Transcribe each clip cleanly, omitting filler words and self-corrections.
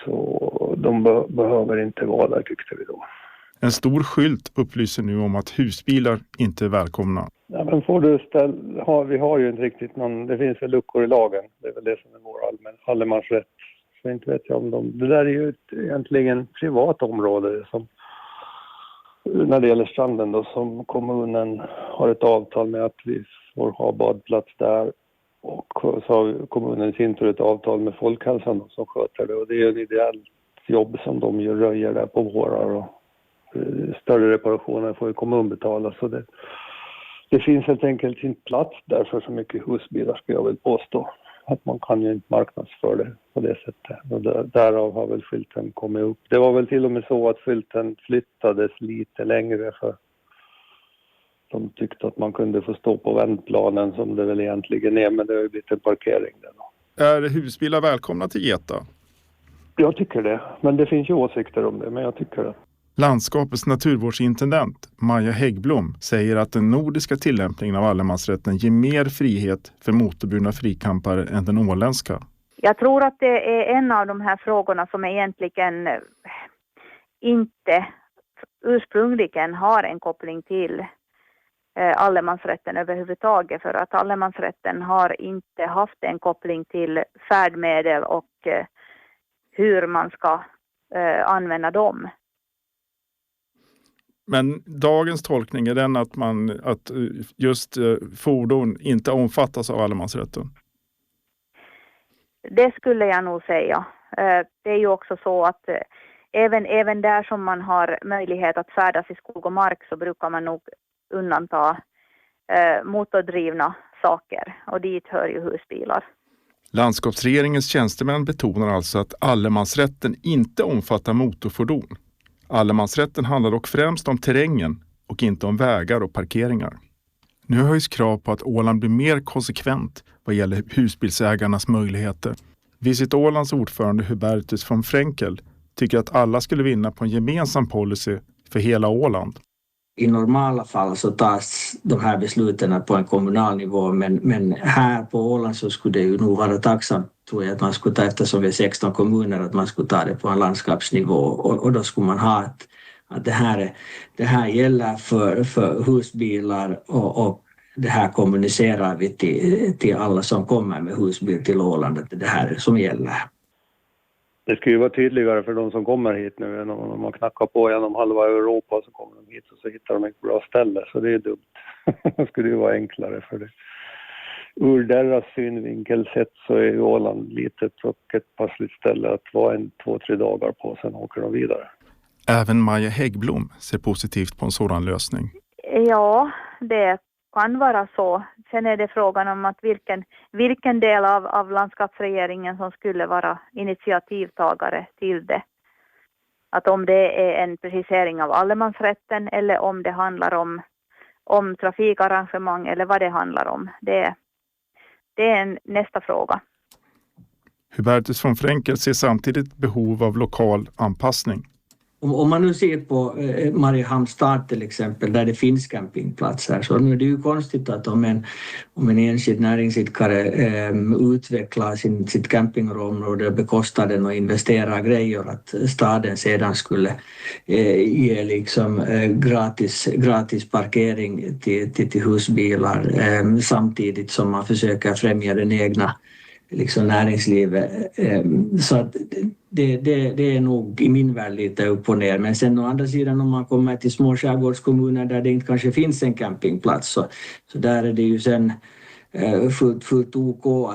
Så de behöver inte vara där, tyckte vi då. En stor skylt upplyser nu om att husbilar inte är välkomna. Ja, men vi har ju inte riktigt någon, det finns väl luckor i lagen. Det är väl det som är vår allemansrätt. Så inte vet jag om det där är ju egentligen privat område som, när det gäller stranden då, som kommunen har ett avtal med att vi får ha badplats där. Och så har kommunen i sin tur ett avtal med Folkhälsan då, som sköter det. Och det är ett ideellt jobb som de gör, röjer där på vårar, och större reparationer får ju kommun betala. Så det finns helt enkelt inte plats där för så mycket husbilar, ska jag väl påstå. Att man kan ju inte marknadsföra det på det sättet. Och därav har väl skylten kommit upp. Det var väl till och med så att skylten flyttades lite längre, för de tyckte att man kunde få stå på vändplanen som det väl egentligen är, men det har ju blivit en parkering där då. Är husbilar välkomna till Geta? Jag tycker det, men det finns ju åsikter om det, men jag tycker det. Landskapets naturvårdsintendent Maja Häggblom säger att den nordiska tillämpningen av allemansrätten ger mer frihet för motorburna frikampare än den åländska. Jag tror att det är en av de här frågorna som egentligen inte ursprungligen har en koppling till allemansrätten överhuvudtaget, för att allemansrätten har inte haft en koppling till färdmedel och hur man ska använda dem. Men dagens tolkning är den att just fordon inte omfattas av allemansrätten? Det skulle jag nog säga. Det är ju också så att även där som man har möjlighet att färdas i skog och mark, så brukar man nog undanta motordrivna saker, och dit hör ju husbilar. Landskapsregeringens tjänstemän betonar alltså att allemansrätten inte omfattar motorfordon. Allemansrätten handlar dock främst om terrängen och inte om vägar och parkeringar. Nu höjs krav på att Åland blir mer konsekvent vad gäller husbilsägarnas möjligheter. Visit Ålands ordförande Hubertus von Frenkel tycker att alla skulle vinna på en gemensam policy för hela Åland. I normala fall så tas de här besluten på en kommunal nivå, men här på Åland så skulle det ju nog vara tacksamt, tror jag, att man skulle ta, eftersom vi är 16 kommuner, att man skulle ta det på en landskapsnivå, och då skulle man ha att det här gäller för husbilar, och det här kommunicerar vi till alla som kommer med husbil till Åland, att det här är som gäller. Det ska ju vara tydligare för de som kommer hit nu än om man knackar på genom halva Europa, så kommer de hit och så hittar de ett bra ställe. Så det är dumt. Det skulle ju vara enklare för det. Ur deras synvinkel sett så är ju Åland litet och ett passligt ställe att vara 2-3 dagar på, sen åker de vidare. Även Maja Häggblom ser positivt på en sådan lösning. Ja, det kan vara så. Sen är det frågan om att vilken del av landskapsregeringen som skulle vara initiativtagare till det. Att om det är en precisering av allemansrätten eller om det handlar om trafikarrangemang eller vad det handlar om. Det är nästa fråga. Hubertus von Frenkel ser samtidigt behov av lokal anpassning. Om man nu ser på Mariehamnstad till exempel, där det finns campingplatser, så nu är det ju konstigt att om en enskild näringsidkare utvecklar sitt campingområde och bekostar den och investerar grejer, att staden sedan skulle ge liksom gratis parkering till husbilar, samtidigt som man försöker främja den egna liksom näringslivet. Så att det är nog i min värld lite upp och ner. Men sen å andra sidan, om man kommer till små skärgårdskommuner där det inte kanske finns en campingplats, så där är det ju sen fullt OK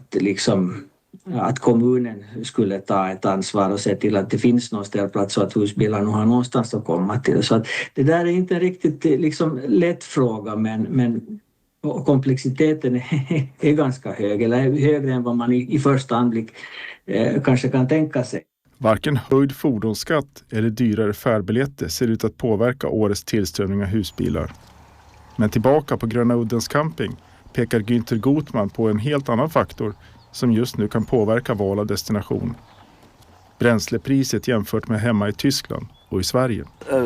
att kommunen skulle ta ett ansvar och se till att det finns någon ställplats så att husbilarna har någonstans att komma till. Så att det där är inte riktigt liksom lätt fråga, men komplexiteten är ganska hög, eller högre än vad man i första anblick kanske kan tänka sig. Varken höjd fordonsskatt eller dyrare färdbiljetter ser ut att påverka årets tillströmning av husbilar. Men tillbaka på Gröna Uddens camping pekar Günther Gutmann på en helt annan faktor som just nu kan påverka val av destination. Bränslepriset jämfört med hemma i Tyskland och i Sverige.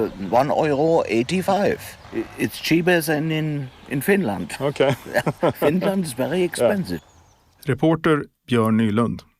€1.85. It's cheaper than in Finland. Okay. Finland is very expensive. Reporter Björn Nylund.